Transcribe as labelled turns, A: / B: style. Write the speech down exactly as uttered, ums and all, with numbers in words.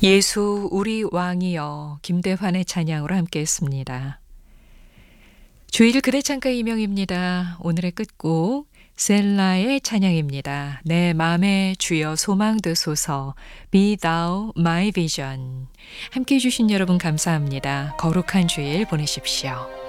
A: 예수 우리 왕이여 김대환의 찬양으로 함께했습니다. 주일 그대 창가의 이명입니다. 오늘의 끝곡 셀라의 찬양입니다. 내 맘에 주여 소망 되소서 Be Thou My Vision. 함께해 주신 여러분 감사합니다. 거룩한 주일 보내십시오.